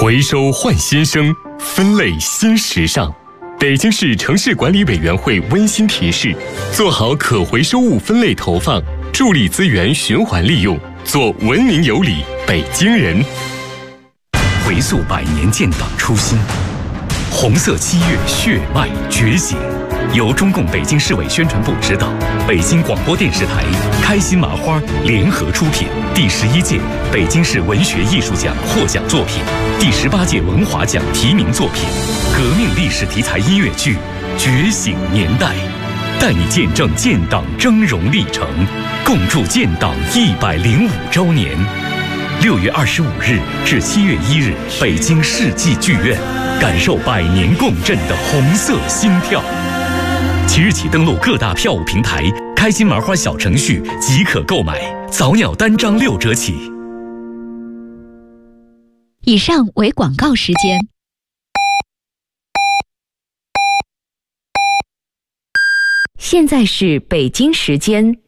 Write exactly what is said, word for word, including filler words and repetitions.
回收换新生，分类新时尚。北京市城市管理委员会温馨提示：做好可回收物分类投放，助力资源循环利用，做文明有礼北京人。 回溯百年建党初心，红色七月血脉觉醒。由中共北京市委宣传部指导，北京广播电视台、开心麻花联合出品。第十一届北京市文学艺术奖获奖作品，第十八届文华奖提名作品，革命历史题材音乐剧《觉醒年代》，带你见证建党峥嵘历程，共筑建党一百零五周年。六月二十五日至七月一日，北京世纪剧院，感受百年共振的红色心跳。即日起登录各大票务平台，开心麻花小程序即可购买，早鸟单张六折起。 以上为广告时间。 现在是北京时间